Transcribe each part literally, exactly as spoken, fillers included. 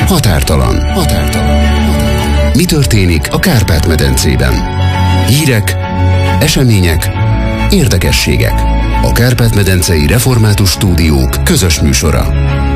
Határtalan. Határtalan. Mi történik a Kárpát-medencében? Hírek, események, érdekességek. A Kárpát-medencei Református Stúdiók közös műsora.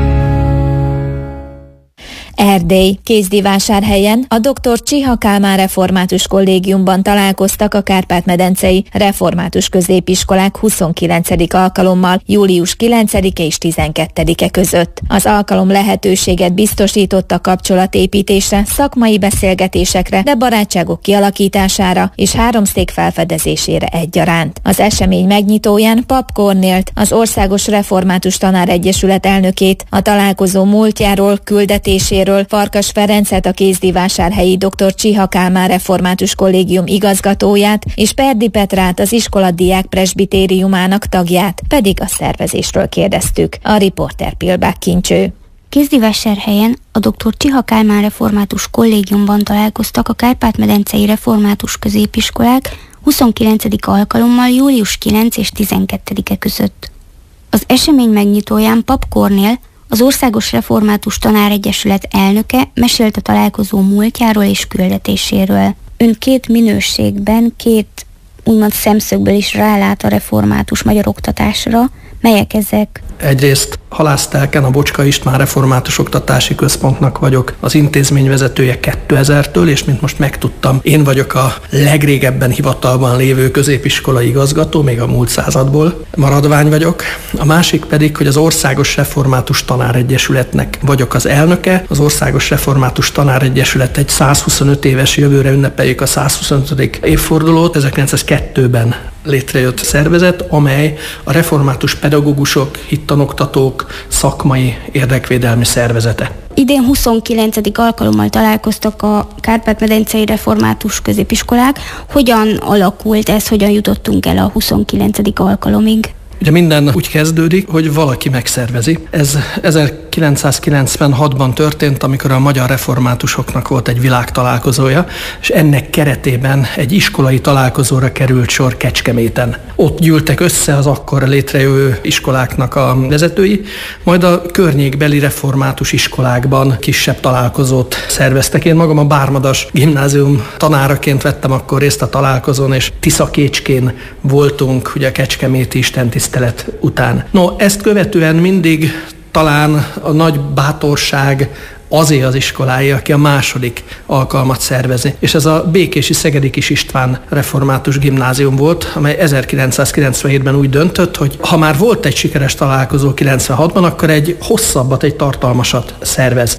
Erdély. Kézdivásárhelyen a doktor Csiha Kálmán Református Kollégiumban találkoztak a Kárpát-medencei Református Középiskolák huszonkilencedik alkalommal július kilencedike és tizenkettedike között. Az alkalom lehetőséget biztosított a kapcsolatépítésre, szakmai beszélgetésekre, de barátságok kialakítására és háromszék felfedezésére egyaránt. Az esemény megnyitóján Pap Kornélt, az Országos Református Tanáregyesület elnökét, a találkozó múltjáról, küldetéséről, Farkas Ferencet, a kézdivásárhelyi doktor Csiha Kálmán Református Kollégium igazgatóját, és Perdi Petrát, az iskola diák presbitériumának tagját, pedig a szervezésről kérdeztük. A riporter Pilbák Kincső. Kézdivásárhelyen a doktor Csiha Kálmán Református Kollégiumban találkoztak a Kárpát-medencei Református Középiskolák huszonkilencedik alkalommal július kilencedike és tizenkettedike között. Az esemény megnyitóján Pap Kornél, az Országos Református Tanáregyesület elnöke mesélt a találkozó múltjáról és küldetéséről. Ön két minőségben, két úgymond szemszögből is rálát a református magyar oktatásra. Melyek ezek? Egyrészt Halásztelken a Bocska István Református Oktatási Központnak vagyok az intézményvezetője kétezertől, és mint most megtudtam, én vagyok a legrégebben hivatalban lévő középiskolai igazgató, még a múlt századból maradvány vagyok. A másik pedig, hogy az Országos Református Tanáregyesületnek vagyok az elnöke. Az Országos Református Tanáregyesület egy százhuszonöt éves, jövőre ünnepeljük a százhuszonötödik évfordulót. ezerkilencszázkettőben létrejött szervezet, amely a református pedagógusok, hittanoktatók szakmai érdekvédelmi szervezete. Idén huszonkilencedik alkalommal találkoztak a Kárpát-medencei Református Középiskolák. Hogyan alakult ez, hogyan jutottunk el a huszonkilencedik alkalomig? Ugye minden úgy kezdődik, hogy valaki megszervezi. Ez ezerkilencszázkilencvenhatban történt, amikor a magyar reformátusoknak volt egy világtalálkozója, és ennek keretében egy iskolai találkozóra került sor Kecskeméten. Ott gyűltek össze az akkor létrejövő iskoláknak a vezetői, majd a környékbeli református iskolákban kisebb találkozót szerveztek. Én magam a Bármadas gimnázium tanáraként vettem akkor részt a találkozón, és Tiszakécskén voltunk ugye a kecskeméti istentisztelet után. No, ezt követően mindig talán a nagy bátorság azé az iskoláé, aki a második alkalmat szervezi. És ez a békési Szegedi Kis István Református Gimnázium volt, amely ezerkilencszázkilencvenhétben úgy döntött, hogy ha már volt egy sikeres találkozó kilencvenhatban, akkor egy hosszabbat, egy tartalmasat szervez.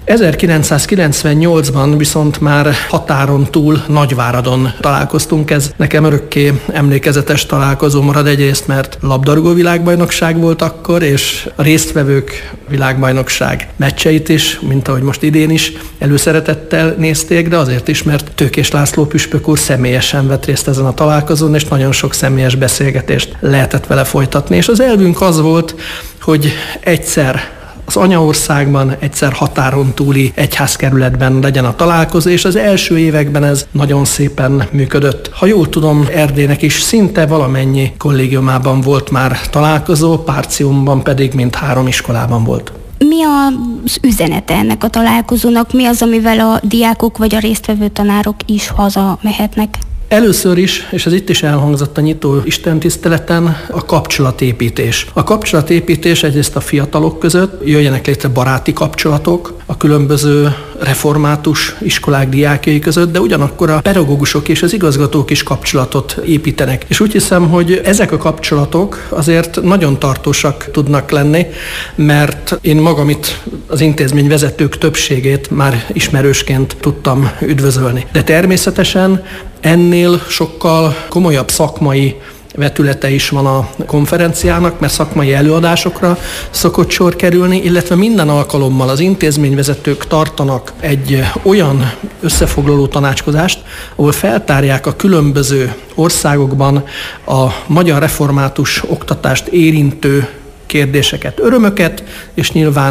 ezerkilencszázkilencvennyolcban viszont már határon túl Nagyváradon találkoztunk. Ez nekem örökké emlékezetes találkozó marad, egyrészt, mert labdarúgó világbajnokság volt akkor, és a résztvevők világbajnokság meccseit is, mint ahogy most idén is előszeretettel nézték, de azért is, mert Tőkés László püspök úr személyesen vett részt ezen a találkozón, és nagyon sok személyes beszélgetést lehetett vele folytatni. És az elvünk az volt, hogy egyszer az anyaországban, egyszer határon túli egyházkerületben legyen a találkozó, és az első években ez nagyon szépen működött. Ha jól tudom, Erdélynek is szinte valamennyi kollégiumában volt már találkozó, Párciumban pedig mind három iskolában volt. Mi az üzenete ennek a találkozónak? Mi az, amivel a diákok vagy a résztvevő tanárok is haza mehetnek? Először is, és ez itt is elhangzott a nyitó istentiszteleten, a kapcsolatépítés. A kapcsolatépítés egyrészt a fiatalok között, jöjjenek létre baráti kapcsolatok a különböző református iskolák diákjai között, de ugyanakkor a pedagógusok és az igazgatók is kapcsolatot építenek. És úgy hiszem, hogy ezek a kapcsolatok azért nagyon tartósak tudnak lenni, mert én magam itt az intézmény vezetők többségét már ismerősként tudtam üdvözölni. De természetesen ennél sokkal komolyabb szakmai vetülete is van a konferenciának, mert szakmai előadásokra szokott sor kerülni, illetve minden alkalommal az intézményvezetők tartanak egy olyan összefoglaló tanácskozást, ahol feltárják a különböző országokban a magyar református oktatást érintő kérdéseket, örömöket, és nyilván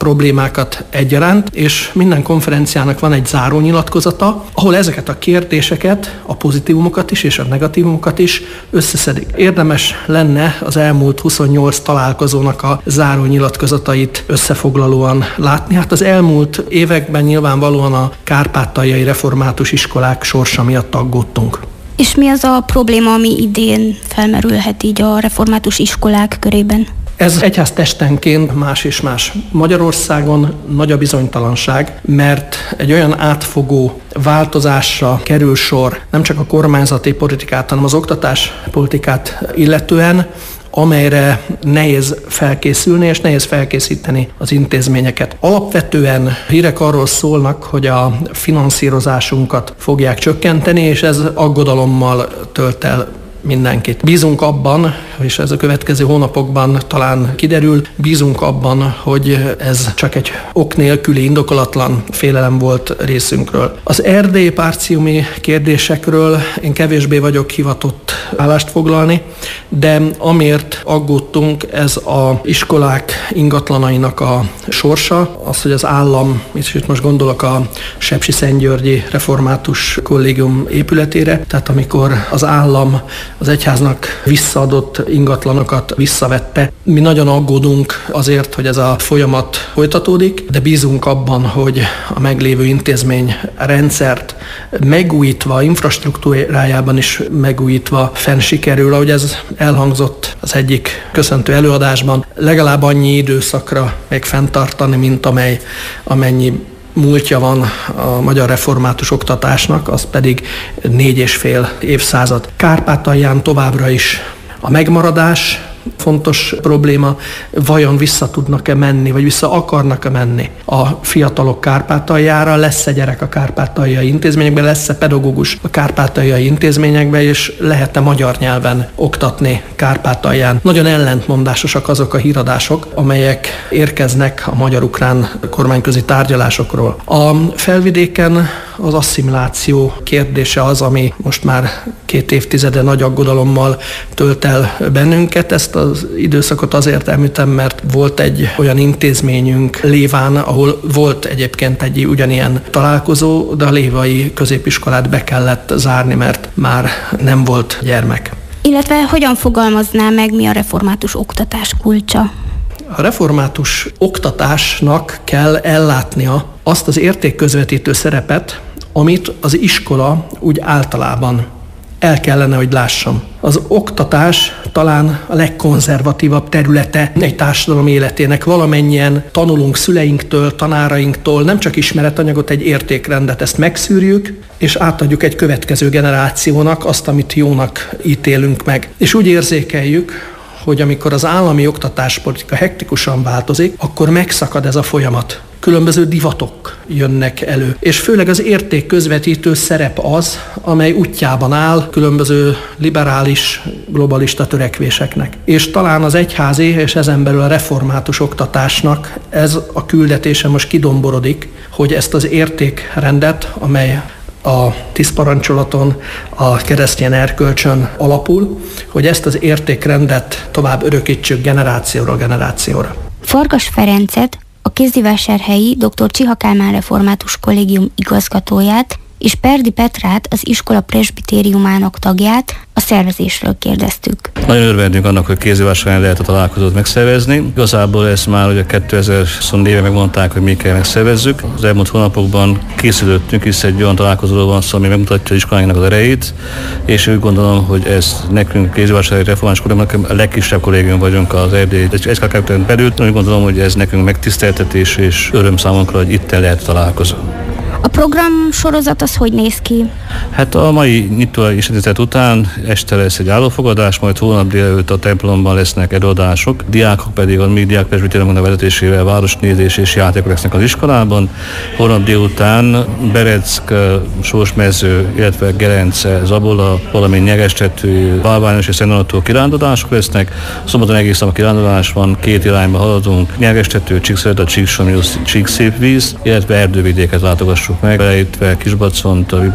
problémákat egyaránt, és minden konferenciának van egy zárónyilatkozata, ahol ezeket a kérdéseket, a pozitívumokat is és a negatívumokat is összeszedik. Érdemes lenne az elmúlt huszonnyolc találkozónak a zárónyilatkozatait összefoglalóan látni. Hát az elmúlt években nyilvánvalóan a kárpátaljai református iskolák sorsa miatt aggódtunk. És mi az a probléma, ami idén felmerülhet így a református iskolák körében? Ez egyháztestenként más és más. Magyarországon nagy a bizonytalanság, mert egy olyan átfogó változásra kerül sor, nem csak a kormányzati politikát, hanem az oktatáspolitikát illetően, amelyre nehéz felkészülni, és nehéz felkészíteni az intézményeket. Alapvetően hírek arról szólnak, hogy a finanszírozásunkat fogják csökkenteni, és ez aggodalommal tölt el mindenkit. Bízunk abban, és ez a következő hónapokban talán kiderül, bízunk abban, hogy ez csak egy ok nélküli, indokolatlan félelem volt részünkről. Az erdélyi párciumi kérdésekről én kevésbé vagyok hivatott állást foglalni, de amiért aggódtunk, ez az iskolák ingatlanainak a sorsa, az, hogy az állam, és itt most gondolok a Sepsiszentgyörgyi Református Kollégium épületére, tehát amikor az állam az egyháznak visszaadott ingatlanokat visszavette. Mi nagyon aggódunk azért, hogy ez a folyamat folytatódik, de bízunk abban, hogy a meglévő intézmény rendszert megújítva, infrastruktúrájában is megújítva fenn sikerül, ahogy ez elhangzott az egyik köszöntő előadásban, legalább annyi időszakra még fenntartani, mint amely, amennyi múltja van a magyar református oktatásnak, az pedig négy és fél évszázad. Kárpátalján továbbra is a megmaradás fontos probléma, vajon vissza tudnak-e menni, vagy vissza akarnak-e menni a fiatalok Kárpátaljára, lesz-e gyerek a kárpátaljai intézményekben, lesz-e pedagógus a kárpátaljai intézményekben, és lehet-e magyar nyelven oktatni Kárpátalján. Nagyon ellentmondásosak azok a híradások, amelyek érkeznek a magyar-ukrán kormányközi tárgyalásokról. A felvidéken az asszimiláció kérdése az, ami most már két évtizede nagy aggodalommal tölt el bennünket. Ezt az időszakot azért említem, mert volt egy olyan intézményünk Léván, ahol volt egyébként egy ugyanilyen találkozó, de a lévai középiskolát be kellett zárni, mert már nem volt gyermek. Illetve hogyan fogalmazná meg, mi a református oktatás kulcsa? A református oktatásnak kell ellátnia azt az értékközvetítő szerepet, amit az iskola úgy általában el kellene, hogy lássam. Az oktatás talán a legkonzervatívabb területe egy társadalom életének. Valamennyien tanulunk szüleinktől, tanárainktól, nem csak ismeretanyagot, egy értékrendet, ezt megszűrjük, és átadjuk egy következő generációnak azt, amit jónak ítélünk meg. És úgy érzékeljük, hogy amikor az állami oktatáspolitika hektikusan változik, akkor megszakad ez a folyamat. Különböző divatok jönnek elő. És főleg az értékközvetítő szerep az, amely útjában áll különböző liberális, globalista törekvéseknek. És talán az egyházi és ezen belül a református oktatásnak ez a küldetése most kidomborodik, hogy ezt az értékrendet, amely a tíz parancsolaton, a keresztény erkölcsön alapul, hogy ezt az értékrendet tovább örökítsük generációra generációra. Farkas Ferencet, a kézdivásárhelyi doktor Csiha Kálmán Református Kollégium igazgatóját és Perdi Petrát, az iskola presbitériumának tagját a szervezésről kérdeztük. Nagyon örvendünk annak, hogy Kézdivásárhelyen lehet a találkozót megszervezni. Igazából ezt már ugye kétezer-huszonnégyben megmondták, hogy mi kell megszervezzük. Az elmúlt hónapokban készülöttünk, hisz egy olyan találkozóról van szó, ami megmutatja az iskolánknak az erejét, és úgy gondolom, hogy ez nekünk Kézdivásárhelyi Református Kollégiumnak a legkisebb kollégium vagyunk az erdélyi es ká ká belül. Úgy gondolom, hogy ez nekünk megtiszteltetés és öröm számunkra, hogy itt lehet találkozó. A program sorozat az hogy néz ki? Hát a mai nyitó esetet után este lesz egy állófogadás, majd holnap délelőtt a templomban lesznek előadások, diákok pedig a mi diák presbitériumnak vezetésével városnézés és játékok lesznek az iskolában. Holnap délután Bereck, Sorsmező, illetve Gerence, Zabola, valamint Nyegestető, Bálványos és Szentdonától kirándulások lesznek. Szombaton egész nap kirándulás van, két irányba haladunk. Nyegestető, Csíkszeret, Csíksomlyó, Csíkszépvíz, illetve erdővidéket látogassuk meg, beleértve Kisbacont, Vibarchovát,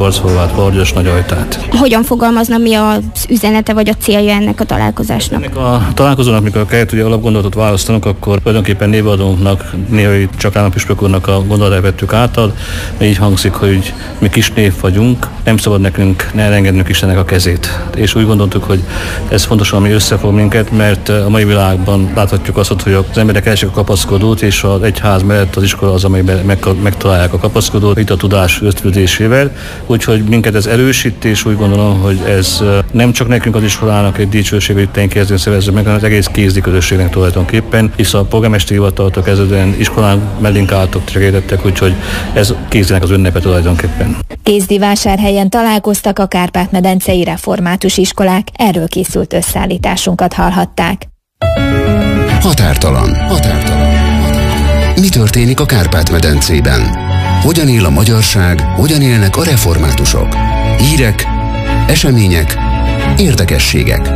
Árpád, Vargyas, Nagyajtát. Hogyan fogalmazna, mi az üzenete vagy a célja ennek a találkozásnak? Ennek a találkozónak, mikor kellett ugye alapgondolatot választanunk, akkor tulajdonképpen névadónknak, néha csak állampispök úrnak a gondolatot vettük által, így hangzik, hogy mi kis név vagyunk, nem szabad nekünk ne elengednünk Istennek a kezét. És úgy gondoltuk, hogy ez fontos, ami összefog minket, mert a mai világban láthatjuk azt, hogy az emberek keresik a kapaszkodót, és az egyház mellett az iskola az, amelyben megtalálják a kapaszkodót, itt a tudás ösztönzésével. Úgyhogy minket ez erősít, és úgy gondolom, hogy ez nem csak nekünk az iskolának egy dicsőség, hogy itt kezdően szervezzük meg, hanem az egész kézdi közösségnek tulajdonképpen, hisz a polgármesteri hivataltól kezdődően iskolán mellünk álltok, segítettek, úgyhogy ez kézdinek az ünnepe tulajdonképpen. Kézdivásárhelyen találkoztak a kárpát-medencei református iskolák, erről készült összeállításunkat hallhatták. Határtalan. Határtalan. Mi történik a Kárpát-medencében? Hogyan él a magyarság, hogyan élnek a reformátusok? Hírek, események, érdekességek.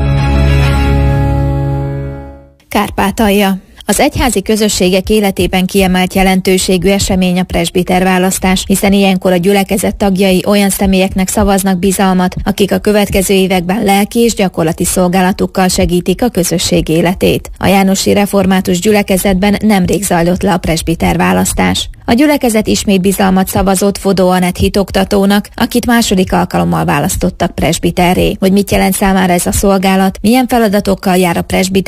Kárpátalja. Az egyházi közösségek életében kiemelt jelentőségű esemény a presbiterválasztás, hiszen ilyenkor a gyülekezet tagjai olyan személyeknek szavaznak bizalmat, akik a következő években lelki és gyakorlati szolgálatukkal segítik a közösség életét. A jánosi református gyülekezetben nemrég zajlott le a presbiterválasztás. A gyülekezet ismét bizalmat szavazott Fodó Anett hitoktatónak, akit második alkalommal választottak presbiterré. Hogy mit jelent számára ez a szolgálat, milyen feladatokkal jár a presbiter